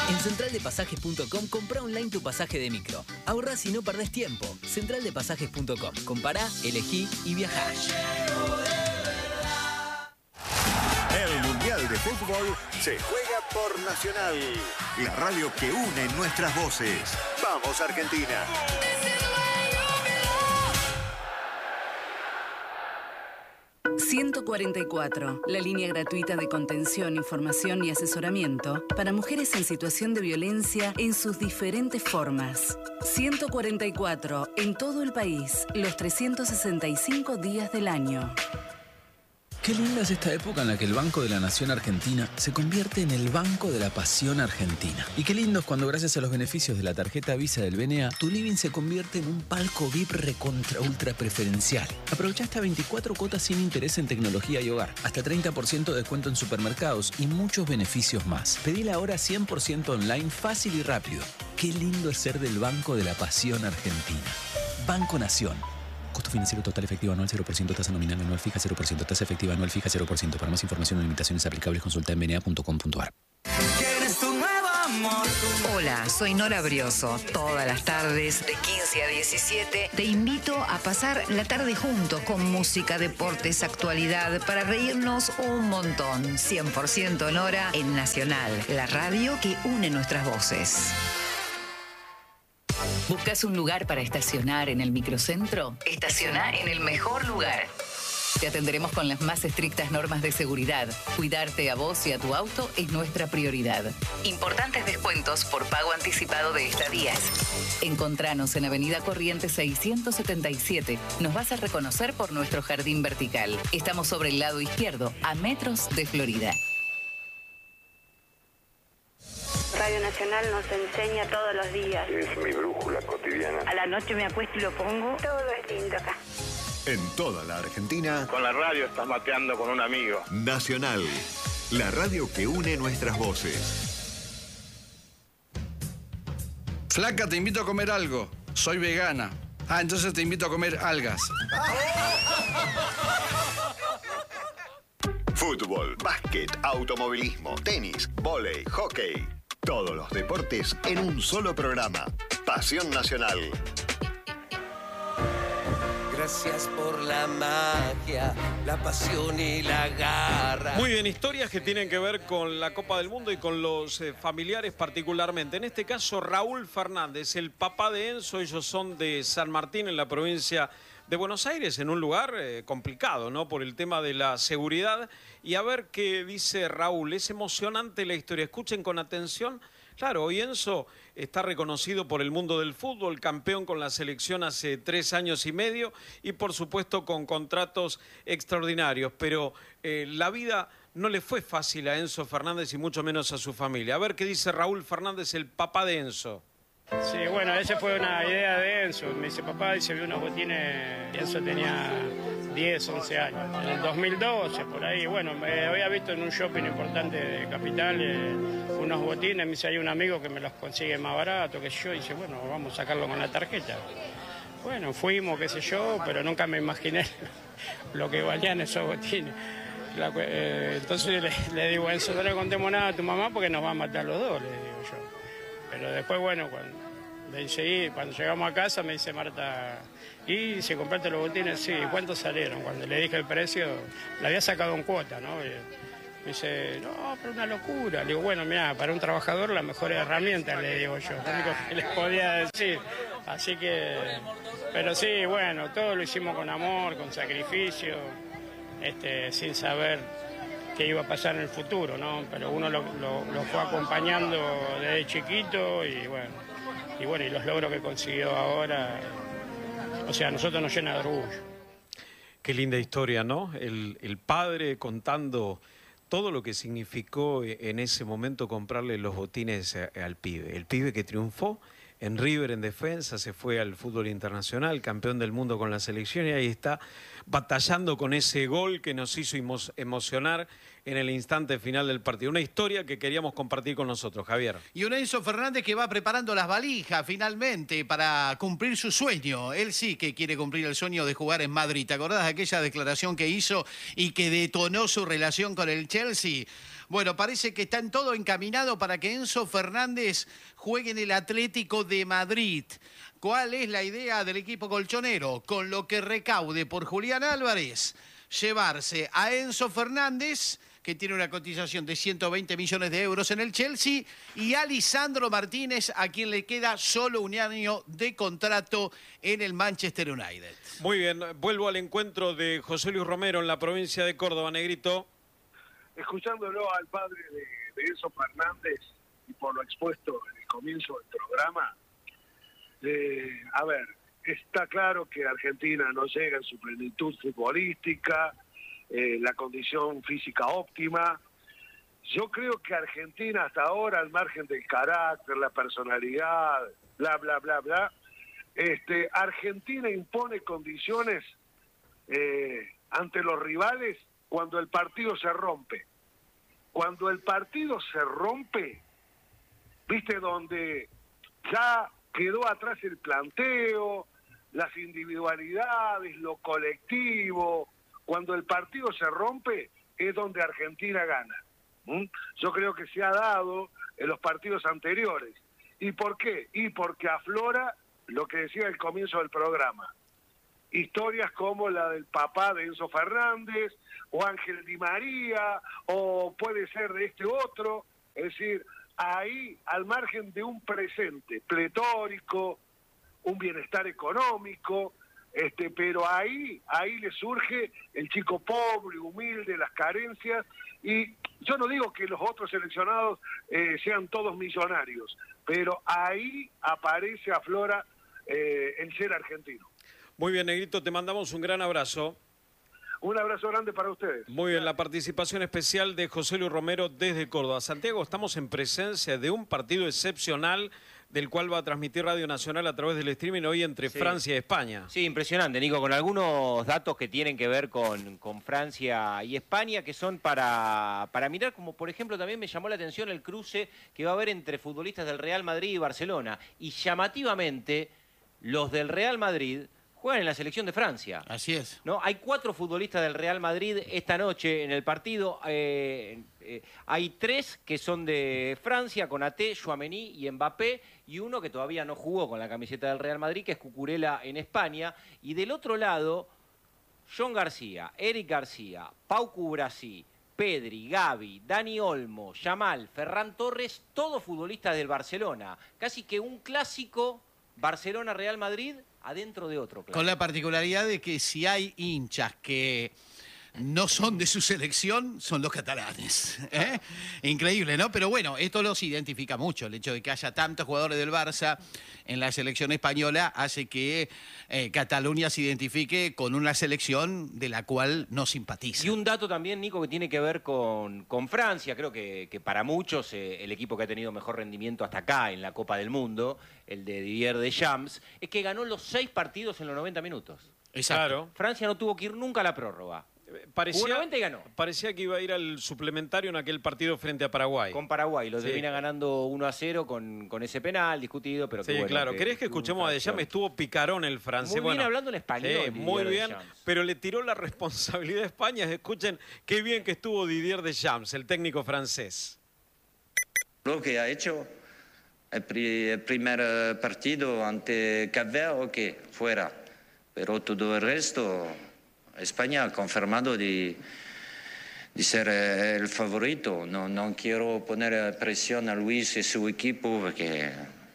En centraldepasajes.com comprá online tu pasaje de micro. Ahorrás y no perdés tiempo. Centraldepasajes.com. Compará, elegí y viajá. El Mundial de Fútbol se juega por Nacional, la radio que une nuestras voces. ¡Vamos, Argentina! ...144... la línea gratuita de contención, información y asesoramiento... para mujeres en situación de violencia en sus diferentes formas. 144... en todo el país... los 365 días del año. Qué linda es esta época en la que el Banco de la Nación Argentina se convierte en el Banco de la Pasión Argentina. Y qué lindo es cuando, gracias a los beneficios de la tarjeta Visa del BNA, tu living se convierte en un palco VIP recontra ultra preferencial. Aprovecha hasta 24 cuotas sin interés en tecnología y hogar, hasta 30% de descuento en supermercados y muchos beneficios más. Pedila ahora 100% online, fácil y rápido. Qué lindo es ser del Banco de la Pasión Argentina. Banco Nación. Costo financiero total efectivo anual 0%, tasa nominal anual fija 0%, tasa efectiva anual fija 0%. Para más información o limitaciones aplicables consulta en bna.com.ar. Hola, soy Nora Brioso. Todas las tardes, de 15 a 17, te invito a pasar la tarde juntos con música, deportes, actualidad, para reírnos un montón. 100% Nora en Nacional, la radio que une nuestras voces. ¿Buscas un lugar para estacionar en el microcentro? Estaciona en el mejor lugar. Te atenderemos con las más estrictas normas de seguridad. Cuidarte a vos y a tu auto es nuestra prioridad. Importantes descuentos por pago anticipado de estadías. Encontranos en Avenida Corrientes 677. Nos vas a reconocer por nuestro jardín vertical. Estamos sobre el lado izquierdo, a metros de Florida. Radio Nacional nos enseña todos los días. Es mi brújula cotidiana. A la noche me acuesto y lo pongo. Todo es lindo acá. En toda la Argentina, Con la radio estás mateando con un amigo. Nacional, la radio que une nuestras voces. Flaca, te invito a comer algo. Soy vegana. Ah, entonces te invito a comer algas. Fútbol, básquet, automovilismo, tenis, vóley, hockey. Todos los deportes en un solo programa. Pasión Nacional. Gracias por la magia, la pasión y la garra. Muy bien, historias que tienen que ver con la Copa del Mundo y con los familiares particularmente. En este caso, Raúl Fernández, el papá de Enzo. Ellos son de San Martín, en la provincia de Buenos Aires, en un lugar complicado, ¿no? Por el tema de la seguridad. Y a ver qué dice Raúl. Es emocionante la historia. Escuchen con atención. Claro, hoy Enzo está reconocido por el mundo del fútbol, campeón con la selección hace 3 años y medio y por supuesto con contratos extraordinarios. Pero la vida no le fue fácil a Enzo Fernández y mucho menos a su familia. A ver qué dice Raúl Fernández, el papá de Enzo. Sí, bueno, esa fue una idea de Enzo. Me dice, papá, dice, vi unos botines. Enzo tenía 10, 11 años. En el 2012, por ahí, bueno, me había visto en un shopping importante de Capital unos botines. Me dice, hay un amigo que me los consigue más barato que yo. Y dice, bueno, vamos a sacarlo con la tarjeta. Bueno, fuimos, qué sé yo, pero nunca me imaginé lo que valían esos botines. Entonces le digo, Enzo, no le contemos nada a tu mamá porque nos va a matar los dos, le digo yo. Pero después, bueno, cuando llegamos a casa me dice Marta, ¿y si compraste los botines? Sí, ¿cuántos salieron? Cuando le dije el precio, la había sacado en cuota, ¿no? Y me dice, no, pero una locura. Le digo, bueno, mira, para un trabajador la mejor herramienta, le digo yo, lo único que les podía decir. Así que, pero sí, bueno, todo lo hicimos con amor, con sacrificio, sin saber qué iba a pasar en el futuro, ¿no? Pero uno lo fue acompañando desde chiquito y bueno, y los logros que consiguió ahora, o sea, a nosotros nos llena de orgullo. Qué linda historia, ¿no? El padre contando todo lo que significó en ese momento comprarle los botines al pibe. El pibe que triunfó en River en defensa, se fue al fútbol internacional, campeón del mundo con la selección, y ahí está batallando con ese gol que nos hizo emocionar en el instante final del partido. Una historia que queríamos compartir con nosotros, Javier. Y un Enzo Fernández que va preparando las valijas finalmente para cumplir su sueño. Él sí que quiere cumplir el sueño de jugar en Madrid. ¿Te acordás de aquella declaración que hizo y que detonó su relación con el Chelsea? Bueno, parece que está todo encaminado para que Enzo Fernández juegue en el Atlético de Madrid. ¿Cuál es la idea del equipo colchonero? Con lo que recaude por Julián Álvarez, llevarse a Enzo Fernández, que tiene una cotización de 120 millones de euros en el Chelsea, y a Lisandro Martínez, a quien le queda solo un año de contrato en el Manchester United. Muy bien, vuelvo al encuentro de José Luis Romero en la provincia de Córdoba, Negrito. Escuchándolo al padre de Enzo Fernández y por lo expuesto en el comienzo del programa, a ver, está claro que Argentina no llega en su plenitud futbolística, la condición física óptima. Yo creo que Argentina hasta ahora, al margen del carácter, la personalidad, bla, bla, bla, bla, Argentina impone condiciones ante los rivales cuando el partido se rompe. Cuando el partido se rompe, viste, donde ya quedó atrás el planteo, las individualidades, lo colectivo. Cuando el partido se rompe es donde Argentina gana. Yo creo que se ha dado en los partidos anteriores. ¿Y por qué? Y porque aflora lo que decía al comienzo del programa. Historias como la del papá de Enzo Fernández, o Ángel Di María, o puede ser de este otro. Es decir, ahí, al margen de un presente pletórico, un bienestar económico, pero ahí le surge el chico pobre, humilde, las carencias, y yo no digo que los otros seleccionados sean todos millonarios, pero ahí aparece, aflora el ser argentino. Muy bien, Negrito, te mandamos un gran abrazo. Un abrazo grande para ustedes. Muy bien, la participación especial de José Luis Romero desde Córdoba. Santiago, estamos en presencia de un partido excepcional del cual va a transmitir Radio Nacional a través del streaming hoy entre Francia y España. Sí, impresionante, Nico, con algunos datos que tienen que ver con Francia y España, que son para mirar, como por ejemplo también me llamó la atención el cruce que va a haber entre futbolistas del Real Madrid y Barcelona. Y llamativamente, los del Real Madrid juegan en la selección de Francia. Así es. ¿No? Hay 4 futbolistas del Real Madrid esta noche en el partido. Hay 3 que son de Francia, Konaté, Tchouaméni y Mbappé, y uno que todavía no jugó con la camiseta del Real Madrid, que es Cucurella en España. Y del otro lado, John García, Eric García, Pau Cubarsí, Pedri, Gavi, Dani Olmo, Yamal, Ferran Torres, todos futbolistas del Barcelona. Casi que un clásico Barcelona-Real Madrid adentro de otro. Claro. Con la particularidad de que si hay hinchas que no son de su selección, son los catalanes. Increíble, ¿no? Pero bueno, esto los identifica mucho. El hecho de que haya tantos jugadores del Barça en la selección española hace que Cataluña se identifique con una selección de la cual no simpatiza. Y un dato también, Nico, que tiene que ver con Francia. Creo que para muchos el equipo que ha tenido mejor rendimiento hasta acá en la Copa del Mundo, el de Didier Deschamps, es que ganó los 6 partidos en los 90 minutos. Exacto. Claro. Francia no tuvo que ir nunca a la prórroga. Parecía que iba a ir al suplementario en aquel partido frente a Paraguay. Con Paraguay, lo termina ganando 1-0 con ese penal discutido, pero sí, claro. ¿Querés que escuchemos a Deschamps? Estuvo picarón el francés. Muy bien hablando en español. Sí, muy bien, pero le tiró la responsabilidad a España. Escuchen qué bien que estuvo Didier Deschamps, el técnico francés. Lo que ha hecho el primer partido ante Cap Verde, ok, fuera. Pero todo el resto, España ha confirmado de ser el favorito. No quiero poner presión a Luis y su equipo porque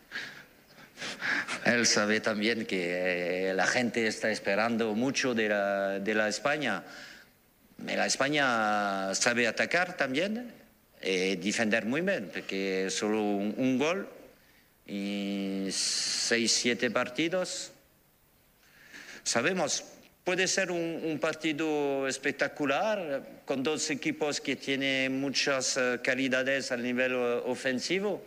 él sabe también que la gente está esperando mucho de la España. La España sabe atacar también y defender muy bien, porque solo un gol y 6-7 partidos. Sabemos, puede ser un partido espectacular con 2 equipos que tienen muchas calidades a nivel ofensivo.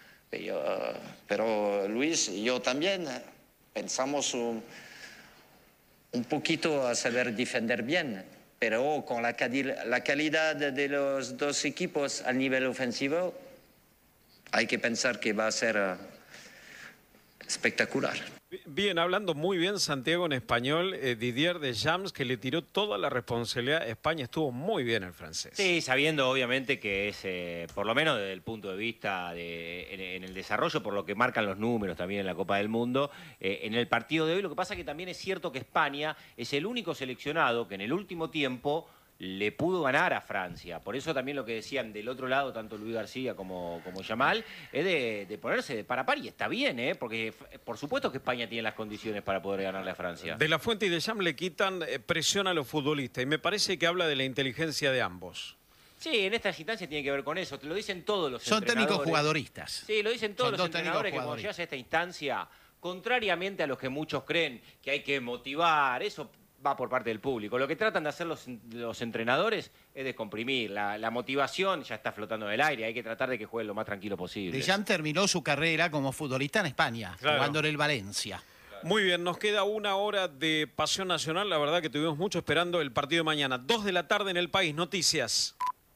Pero Luis y yo también pensamos un poquito a saber defender bien, pero con la calidad de los 2 equipos a nivel ofensivo hay que pensar que va a ser espectacular. Bien, hablando muy bien Santiago en español, Didier Deschamps, que le tiró toda la responsabilidad a España, estuvo muy bien el francés. Sí, sabiendo obviamente que es, por lo menos desde el punto de vista en el desarrollo, por lo que marcan los números también en la Copa del Mundo, en el partido de hoy, lo que pasa que también es cierto que España es el único seleccionado que en el último tiempo le pudo ganar a Francia. Por eso también lo que decían del otro lado, tanto Luis García como Yamal, es de ponerse de par a par, y está bien, porque por supuesto que España tiene las condiciones para poder ganarle a Francia. De la Fuente y Deschamps le quitan presión a los futbolistas, y me parece que habla de la inteligencia de ambos. Sí, en estas instancias tiene que ver con eso, te lo dicen todos los Son entrenadores. técnicos jugadoristas. Sí, lo dicen todos Son los dos entrenadores, que cuando llegas a esta instancia, contrariamente a los que muchos creen que hay que motivar, eso va por parte del público. Lo que tratan de hacer los entrenadores es descomprimir. La motivación ya está flotando en el aire. Hay que tratar de que jueguen lo más tranquilo posible. Deschamps terminó su carrera como futbolista en España, jugando en el Valencia. Muy bien, nos queda 1 hora de Pasión Nacional. La verdad que tuvimos mucho esperando el partido de mañana. 2 de la tarde en El País. Noticias.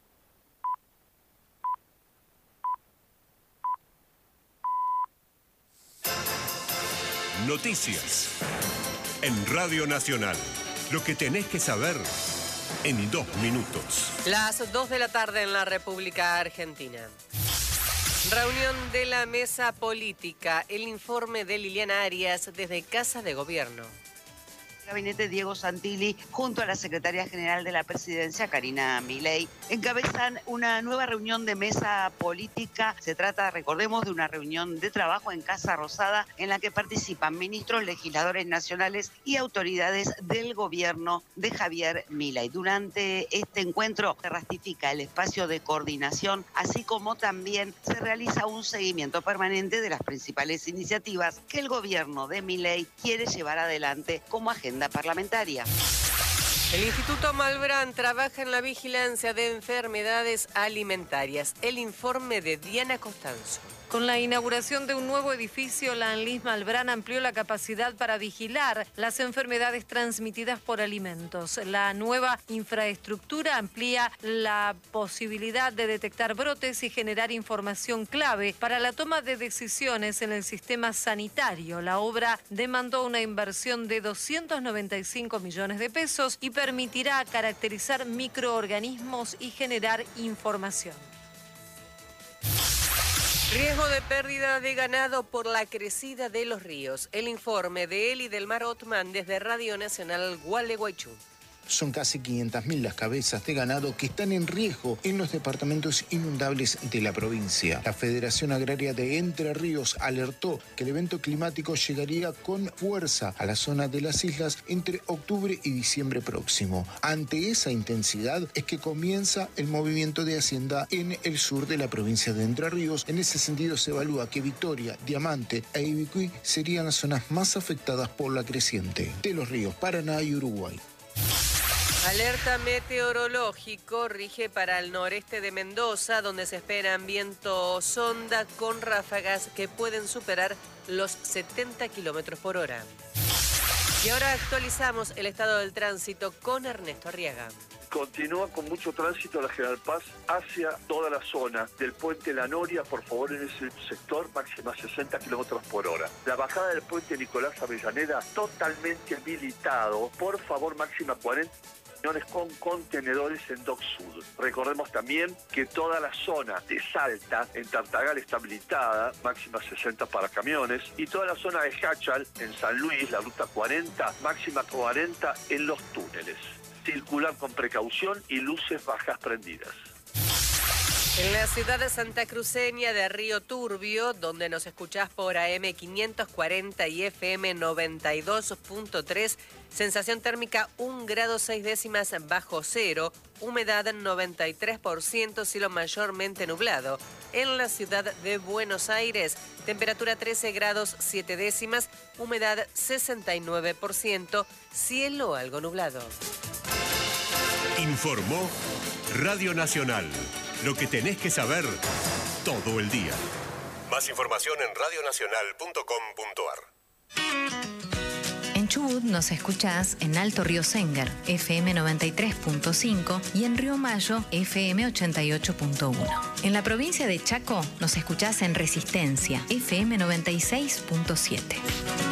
Noticias. En Radio Nacional, lo que tenés que saber en 2 minutos. Las 2 de la tarde en la República Argentina. Reunión de la mesa política. El informe de Liliana Arias desde Casa de Gobierno. Gabinete Diego Santilli junto a la secretaria general de la presidencia, Karina Milei, encabezan una nueva reunión de mesa política. Se trata, recordemos, de una reunión de trabajo en Casa Rosada en la que participan ministros, legisladores nacionales y autoridades del gobierno de Javier Milei. Durante este encuentro se ratifica el espacio de coordinación, así como también se realiza un seguimiento permanente de las principales iniciativas que el gobierno de Milei quiere llevar adelante como agenda parlamentaria. El Instituto Malbrán trabaja en la vigilancia de enfermedades alimentarias. El informe de Diana Costanzo. Con la inauguración de un nuevo edificio, la ANLIS Malbrán amplió la capacidad para vigilar las enfermedades transmitidas por alimentos. La nueva infraestructura amplía la posibilidad de detectar brotes y generar información clave para la toma de decisiones en el sistema sanitario. La obra demandó una inversión de 295 millones de pesos y permitirá caracterizar microorganismos y generar información. Riesgo de pérdida de ganado por la crecida de los ríos. El informe de Eli del Mar Otman desde Radio Nacional Gualeguaychú. Son casi 500.000 las cabezas de ganado que están en riesgo en los departamentos inundables de la provincia. La Federación Agraria de Entre Ríos alertó que el evento climático llegaría con fuerza a la zona de las islas entre octubre y diciembre próximo. Ante esa intensidad es que comienza el movimiento de Hacienda en el sur de la provincia de Entre Ríos. En ese sentido se evalúa que Victoria, Diamante e Ibicuí serían las zonas más afectadas por la creciente de los ríos Paraná y Uruguay. Alerta meteorológico rige para el noreste de Mendoza, donde se esperan vientos sonda con ráfagas que pueden superar los 70 kilómetros por hora. Y ahora actualizamos el estado del tránsito con Ernesto Arriaga. Continúa con mucho tránsito la General Paz hacia toda la zona del puente La Noria, por favor, en ese sector, máxima 60 kilómetros por hora. La bajada del puente Nicolás Avellaneda, totalmente habilitado, por favor, máxima 40 con contenedores en Dock Sud. Recordemos también que toda la zona de Salta, en Tartagal, está habilitada, máxima 60 para camiones, y toda la zona de Hachal, en San Luis, la ruta 40, máxima 40 en los túneles. Circular con precaución y luces bajas prendidas. En la ciudad de Santa Cruceña de Río Turbio, donde nos escuchás por AM 540 y FM 92.3, sensación térmica 1 grado 6 décimas bajo cero, humedad 93%, cielo mayormente nublado. En la ciudad de Buenos Aires, temperatura 13 grados 7 décimas, humedad 69%, cielo algo nublado. Informó Radio Nacional. Lo que tenés que saber todo el día. Más información en radionacional.com.ar. En Chubut nos escuchás en Alto Río Sénger, FM 93.5 y en Río Mayo, FM 88.1. En la provincia de Chaco nos escuchás en Resistencia, FM 96.7.